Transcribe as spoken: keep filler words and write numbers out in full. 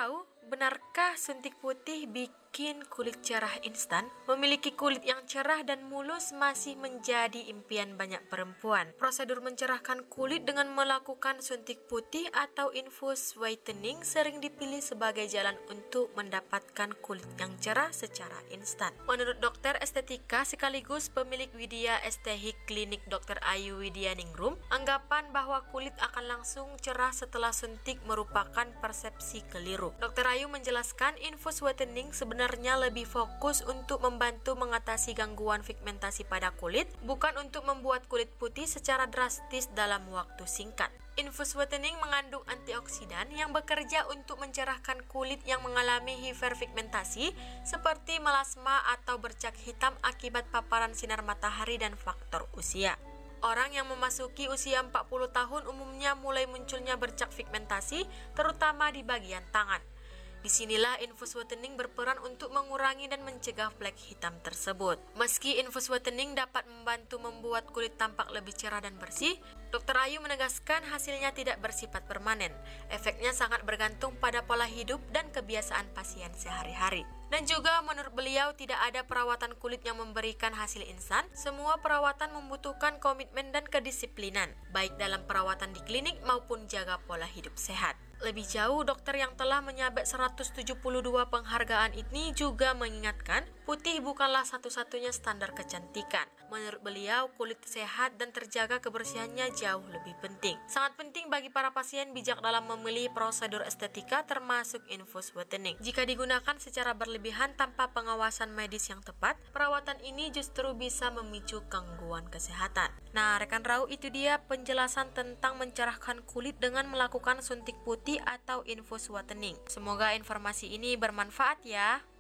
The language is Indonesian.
tahu, benarkah suntik putih bikin kulit cerah instan? Memiliki kulit yang cerah dan mulus masih menjadi impian banyak perempuan. Prosedur mencerahkan kulit dengan melakukan suntik putih atau infus whitening sering dipilih sebagai jalan untuk mendapatkan kulit yang cerah secara instan. Menurut dokter estetika sekaligus pemilik Widya Estetik Klinik dokter Ayu Widyaningrum, anggapan bahwa kulit akan langsung cerah setelah suntik merupakan persepsi keliru. Dokter Ayu menjelaskan infus whitening sebenarnya lebih fokus untuk membantu mengatasi gangguan pigmentasi pada kulit, bukan untuk membuat kulit putih secara drastis dalam waktu singkat. Infus whitening mengandung antioksidan yang bekerja untuk mencerahkan kulit yang mengalami hiperpigmentasi seperti melasma atau bercak hitam akibat paparan sinar matahari dan faktor usia. Orang yang memasuki usia empat puluh tahun umumnya mulai munculnya bercak pigmentasi, terutama di bagian tangan. Disinilah infus whitening berperan untuk mengurangi dan mencegah flek hitam tersebut. Meski infus whitening dapat membantu membuat kulit tampak lebih cerah dan bersih, dokter Ayu menegaskan hasilnya tidak bersifat permanen. Efeknya sangat bergantung pada pola hidup dan kebiasaan pasien sehari-hari. Dan juga menurut beliau tidak ada perawatan kulit yang memberikan hasil instan. Semua perawatan membutuhkan komitmen dan kedisiplinan, baik dalam perawatan di klinik maupun jaga pola hidup sehat. Lebih jauh, dokter yang telah menyabet seratus tujuh puluh dua penghargaan ini juga mengingatkan, putih bukanlah satu-satunya standar kecantikan. Menurut beliau, kulit sehat dan terjaga kebersihannya jauh lebih penting. Sangat penting bagi para pasien bijak dalam memilih prosedur estetika termasuk infus whitening. Jika digunakan secara berlebihan tanpa pengawasan medis yang tepat, perawatan ini justru bisa memicu gangguan kesehatan. Nah, rekan Rau, itu dia penjelasan tentang mencerahkan kulit dengan melakukan suntik putih atau infus whitening. Semoga informasi ini bermanfaat ya.